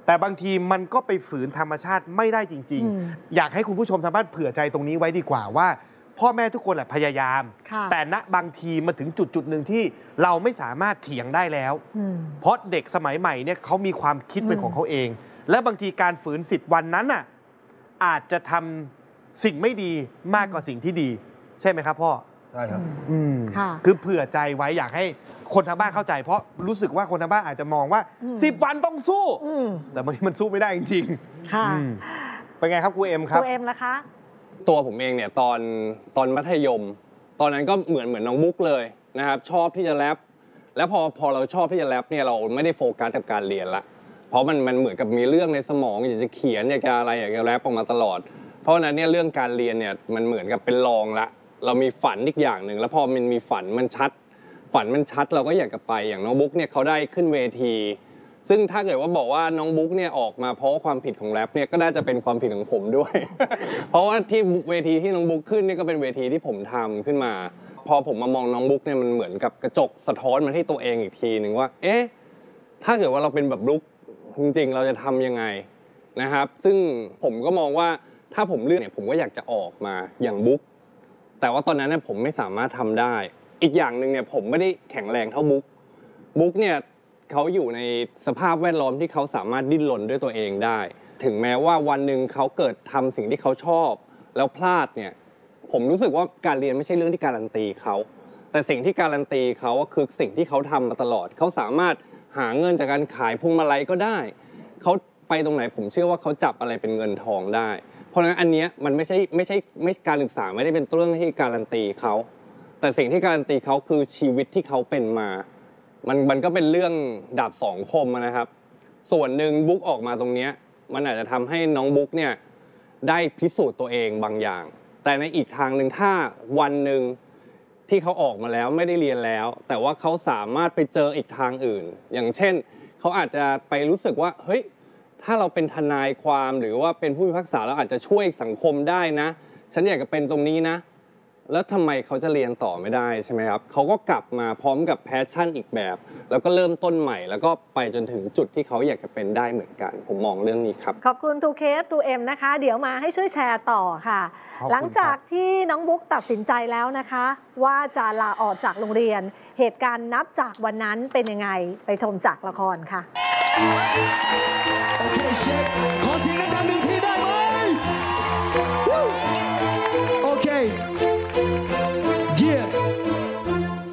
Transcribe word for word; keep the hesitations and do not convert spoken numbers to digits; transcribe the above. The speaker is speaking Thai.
แต่บางทีมันก็ไปฝืนธรรมชาติไม่ได้จริงๆอยากให้คุณผู้ชมทางบ้านเผื่อใจตรงนี้ไว้ดีกว่าว่าพ่อแม่ทุกคนแหละพยายามแต่ณบางทีมาถึงจุดจุดหนึ่งที่เราไม่สามารถเถียงได้แล้วเพราะเด็กสมัยใหม่เนี่ยเขามีความคิดเป็นของเขาเองและบางทีการฝืนสิบวันนั้นน่ะอาจจะทำสิ่งไม่ดีมากกว่าสิ่งที่ดีใช่ไหมครับพ่อใช่ครับอืมคือเผื่อใจไว้อยากให้คนทางบ้านเข้าใจเพราะรู้สึกว่าคนทางบ้านอาจจะมองว่าสิบวันต้องสู้แต่บางทีมันสู้ไม่ได้จริงๆค่ะเป็นไงครับครูเอ็มครับครูเอ็มนะคะตัวผมเองเนี่ยตอนตอนมัธยมตอนนั้นก็เหมือนเหมือนน้องบุ๊กเลยนะครับชอบที่จะแรปแล้วพอพอเราชอบที่จะแรปเนี่ยเราไม่ได้โฟกัสกับการเรียนละเพราะมันมันเหมือนกับมีเรื่องในสมองอยากจะเขียนอยากจะอะไรอยากจะแรปออกมาตลอดเพราะฉะนั้นเนี่ยเรื่องการเรียนเนี่ยมันเหมือนกับเป็นรองละเรามีฝันอีกอย่างหนึ่งแล้วพอมันมีฝันมันชัดฝันมันชัดเราก็อยากจะไปอย่างน้องบุ๊กเนี่ยเขาได้ขึ้นเวทีซึ่งถ้าเกิดว่าบอกว่าน้องบุ๊กเนี่ยออกมาเพราะความผิดของแรปเนี่ยก็น่าจะเป็นความผิดของผมด้วย เพราะว่าที่เวทีที่น้องบุ๊กขึ้นเนี่ยก็เป็นเวทีที่ผมทำขึ้นมาพอผมมามองน้องบุ๊กเนี่ยมันเหมือนกับกระจกสะท้อนมาที่ตัวเองอีกทีหนึ่งว่าเอ๊ะถ้าเกิดว่าเราเป็นแบบบุ๊กจริงๆเราจะทำยังไงนะครับซึ่งผมก็มองว่าถ้าผมเลือกเนี่ยผมก็อยากจะออกมาอย่างบุ๊กแต่ว่าตอนนั้นเนี่ยผมไม่สามารถทำได้อีกอย่างหนึ่งเนี่ยผมไม่ได้แข็งแรงเท่าบุ๊กบุ๊กเนี่ยเขาอยู่ในสภาพแวดล้อมที่เขาสามารถดิ้นรนด้วยตัวเองได้ถึงแม้ว่าวันหนึ่งเขาเกิดทำสิ่งที่เขาชอบแล้วพลาดเนี่ยผมรู้สึกว่าการเรียนไม่ใช่เรื่องที่การันตีเขาแต่สิ่งที่การันตีเขาก็คือสิ่งที่เขาทำมาตลอดเขาสามารถหาเงินจากการขายพวงมาลัยก็ได้เขาไปตรงไหนผมเชื่อว่าเขาจับอะไรเป็นเงินทองได้เพราะฉะนั้นอันนี้มันไม่ใช่ไม่ใช่ไม่การศึกษาไม่ได้เป็นเรื่องที่การันตีเขาแต่สิ่งที่การันตีเขาคือชีวิตที่เขาเป็นมามันมันก็เป็นเรื่องดาบสองคมนะครับส่วนหนึ่งบุ๊กออกมาตรงนี้มันอาจจะทำให้น้องบุ๊กเนี่ยได้พิสูจน์ตัวเองบางอย่างแต่ในอีกทางหนึ่งถ้าวันหนึ่งที่เขาออกมาแล้วไม่ได้เรียนแล้วแต่ว่าเขาสามารถไปเจออีกทางอื่นอย่างเช่นเขาอาจจะไปรู้สึกว่าเฮ้ยถ้าเราเป็นทนายความหรือว่าเป็นผู้พิพากษาเราอาจจะช่วยสังคมได้นะฉันอยากจะเป็นตรงนี้นะแล้วทำไมเขาจะเรียนต่อไม่ได้ใช่ไหมครับเขาก็กลับมาพร้อมกับแพชชั่นอีกแบบแล้วก็เริ่มต้นใหม่แล้วก็ไปจนถึงจุดที่เขาอยากจะเป็นได้เหมือนกันผมมองเรื่องนี้ครับขอบคุณทูเคสทูเอ็มนะคะเดี๋ยวมาให้ช่วยแชร์ต่อค่ะหลังจากที่น้องบุ๊กตัดสินใจแล้วนะคะว่าจะลาออกจากโรงเรียนเหตุการณ์นับจากวันนั้นเป็นยังไงไปชมจากละครค่ะ